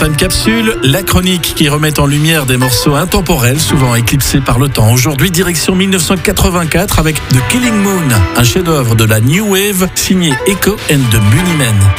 Time Capsule, la chronique qui remet en lumière des morceaux intemporels, souvent éclipsés par le temps. Aujourd'hui, direction 1984 avec The Killing Moon, un chef-d'œuvre de la New Wave signé Echo and the Bunnymen.